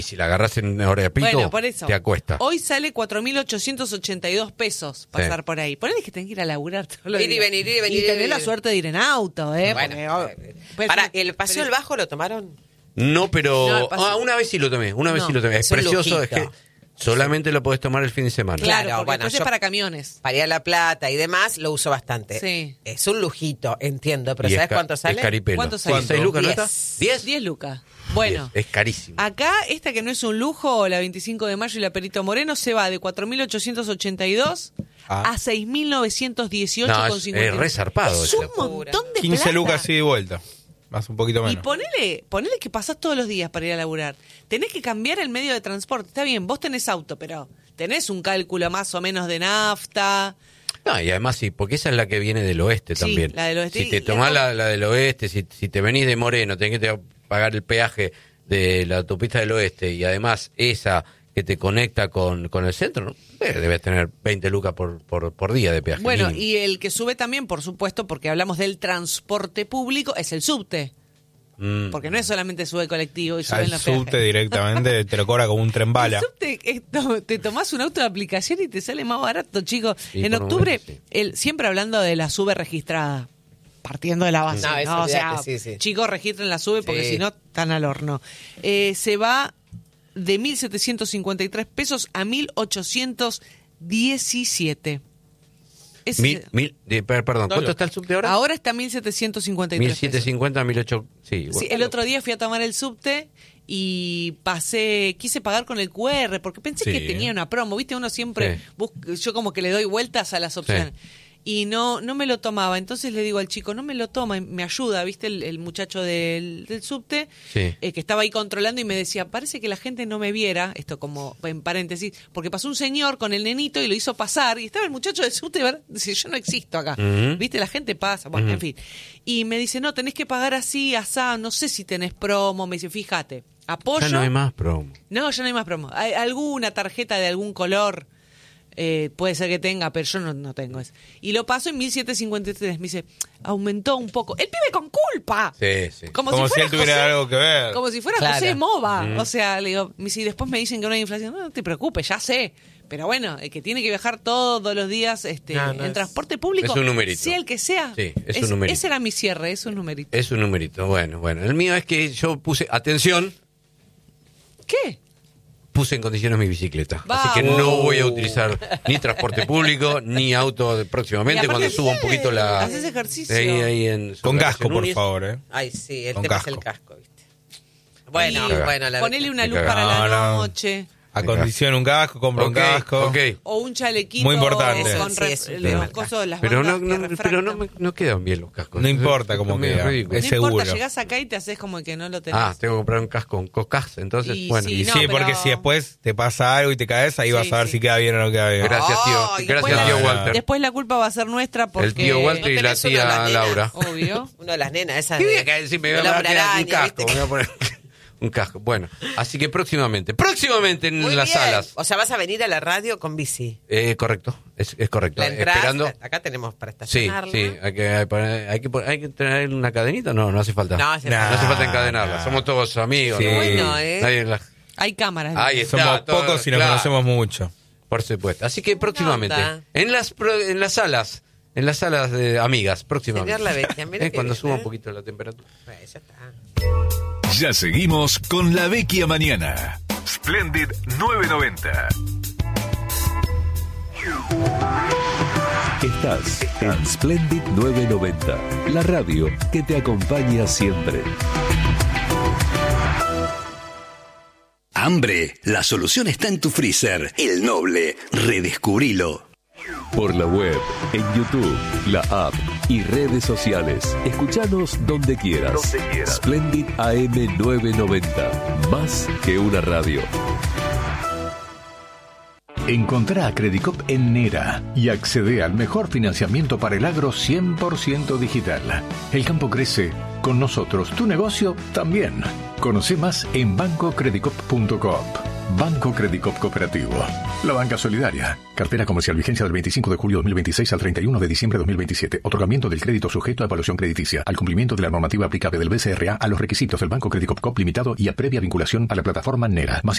Y si la agarras en hora de pico, Bueno, por eso. te acuesta. Hoy sale 4.882 pesos pasar por ahí. Ponele que tenés que ir a laburar todos los Ir y días. venir, ir y venir, Y ir y tenés la venir. suerte de ir en auto, ¿eh? Bueno, Porque, para el Paseo del Bajo lo tomaron. No, pero... No, el paseo- una vez sí lo tomé, una vez No, sí lo tomé. Es es un precioso, es lujito. que solamente lo podés tomar el fin de semana. Claro, Claro, porque bueno, después es yo- para camiones. Para ir a La Plata y demás, lo uso bastante. Sí. Es un lujito, entiendo, pero Y ¿sabes cuánto Es sale? caripelo. ¿Cuánto sale? 6 lucas, ¿no está? 10. 10 lucas. Bueno, Es carísimo. acá esta que no es un lujo, la 25 de mayo y la Perito Moreno, se va de 4.882 a 6.918 No, con es 50. re zarpado Es eso. un montón de 15 plata. lucas y de vuelta. Más un poquito Y menos. ponele que pasás todos los días para ir a laburar. Tenés que cambiar el medio de transporte. Está bien, vos tenés auto, pero tenés un cálculo más o menos de nafta. No, y además sí, porque esa es la que viene del oeste Sí, también. la del oeste. Si te Y tomás algo- la del oeste, si te venís de Moreno, tenés que pagar el peaje de la autopista del oeste y además esa que te conecta con el centro, ¿no? Debes tener 20 lucas por día de peaje. Bueno, mínimo. y el que sube también, por supuesto, porque hablamos del transporte público, es el subte. Porque no es solamente sube colectivo y Ya suben el los subte peajes. directamente te lo cobra como un tren bala. El subte, te tomás un auto de aplicación y te sale más barato, chicos. Sí, En por octubre, momentos, sí. siempre hablando de la sube registrada, partiendo de la base. No, eso ¿no? O sea, olvídate, sí. chicos, registren la sube porque Sí. si no, están al horno. Se va de 1.753 pesos a 1.817. Perdón, ¿cuánto está el subte ahora? Ahora está 1.753 pesos. 1750, 1800. Sí, Sí, el otro día fui a tomar el subte y quise pagar con el QR porque pensé Sí. que tenía una promo, ¿viste? Uno siempre Sí. busca, yo como que le doy vueltas a las opciones. Y no me lo tomaba, entonces le digo al chico, no me lo toma, y me ayuda, ¿viste? El muchacho del subte, Sí. que estaba ahí controlando y me decía, parece que la gente no me viera, esto como en paréntesis, porque pasó un señor con el nenito y lo hizo pasar, y estaba el muchacho del subte, ¿verdad? Dice, yo no existo acá, Ujú. ¿viste? La gente pasa, bueno, Ujú. en fin. Y me dice, no, tenés que pagar así, asá, no sé si tenés promo, me dice, fíjate, apoyo. Ya no hay más promo. No, ya no hay más promo. Hay alguna tarjeta de algún color, puede ser que tenga, pero yo no tengo eso. Y lo paso en 1.753. Me dice, aumentó un poco. ¡El pibe con culpa! Sí, sí. Como si fuera él tuviera José- algo que ver. Como si fuera Claro. José Mova. O sea, le digo, y después me dicen que no hay inflación. No te preocupes, ya sé. Pero bueno, el que tiene que viajar todos los días No, en es- transporte público, es un numerito. sea el que sea. Sí, es un numerito. Ese era mi cierre, es un numerito. Es un numerito. Bueno. El mío es que yo puse, atención, ¿Qué? puse en condiciones mi bicicleta. Vamos. Así que no voy a utilizar ni transporte público, ni auto próximamente Y aparte, cuando suba un poquito la... haces ejercicio. Ahí en Con casco, por Núñez. favor, ¿eh? Ay, sí, el Con tema casco. es el casco, ¿viste? Bueno, Cagá. bueno, la Ponele una Me luz cagá. para la No, no. noche. Acondiciona un casco, compra un Ok, casco. ok. O un chalequito Muy importante. con Sí, es un los tema. cosos de las Pero bandas no, que no, refractan. no quedan bien los cascos. No importa cómo Es medio queda. ridículo. Es No seguro. importa, llegás acá y te haces como que no lo tenés. Tengo que comprar un casco con cocas, entonces, Y bueno. sí, Y no, sí, pero- porque si después te pasa algo y te caes, ahí Sí, vas a ver sí. si queda bien o no queda bien. Gracias, tío. Ay, Después Gracias, tío la- Walter. Después la culpa va a ser nuestra porque... El tío Walter y ¿No la tenés una de las tía nenas? Laura. Obvio. Una de las nenas, esas ¿Qué voy de, a caer? Sí, me voy del a hombre poner un araña, casco. ¿viste? Me voy a poner un casco. Bueno, así que próximamente en Muy las bien. salas. O sea, vas a venir a la radio con bici. Correcto, es correcto. La entrás, Esperando. acá tenemos para Sí, estacionarla. sí, hay que tener una cadenita. No hace falta. No hace No falta. hace falta encadenarla. Somos todos amigos. Sí. ¿no? Bueno, Nadie Hay cámaras. Ahí está. Somos todo, pocos y nos claro. conocemos mucho. Por supuesto. Así que próximamente. onda. En las salas de amigas, próximamente. Señor Lavecchia, mire qué Cuando bien, suba ¿eh? un poquito la temperatura. Bueno, ya está. Ya seguimos con La Vecchia Mañana. Splendid 990. Estás en Splendid 990, la radio que te acompaña siempre. Hambre, la solución está en tu freezer. El Noble, redescubrilo. Por la web, en YouTube, la app y redes sociales. Escuchanos donde quieras. Splendid AM 990, más que una radio. Encontrá a Credicop en Nera y accede al mejor financiamiento para el agro 100% digital. El campo crece, con nosotros tu negocio también. Conoce más en bancocredicop.coop. Banco Credicop Cooperativo. La banca solidaria. Cartera comercial, vigencia del 25 de julio de 2026 al 31 de diciembre de 2027. Otorgamiento del crédito sujeto a evaluación crediticia. Al cumplimiento de la normativa aplicable del BCRA a los requisitos del Banco Credicop Limitado y a previa vinculación a la plataforma NERA. Más